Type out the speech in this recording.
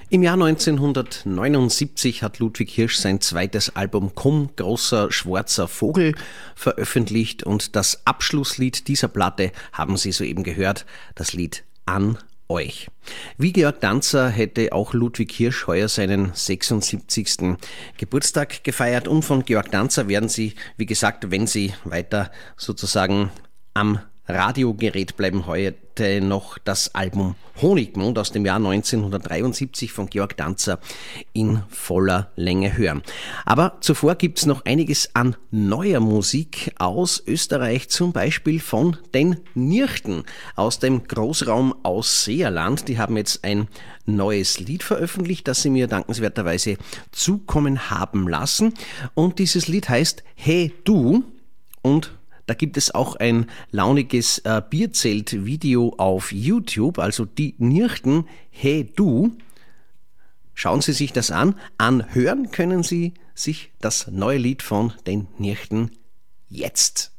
Im Jahr 1979 hat Ludwig Hirsch sein zweites Album Komm, großer schwarzer Vogel veröffentlicht und das Abschlusslied dieser Platte haben Sie soeben gehört, das Lied An euch. Wie Georg Danzer hätte auch Ludwig Hirsch heuer seinen 76. Geburtstag gefeiert und von Georg Danzer werden Sie, wie gesagt, wenn Sie weiter sozusagen am Radiogerät bleiben, heute noch das Album Honigmond aus dem Jahr 1973 von Georg Danzer in voller Länge hören. Aber zuvor gibt's noch einiges an neuer Musik aus Österreich, zum Beispiel von den Nirchten aus dem Großraum Ausseerland. Die haben jetzt ein neues Lied veröffentlicht, das sie mir dankenswerterweise zukommen haben lassen. Und dieses Lied heißt Hey Du und da gibt es auch ein launiges Bierzelt-Video auf YouTube, also die Nirchten, Hey Du. Schauen Sie sich das an. Anhören können Sie sich das neue Lied von den Nirchten jetzt.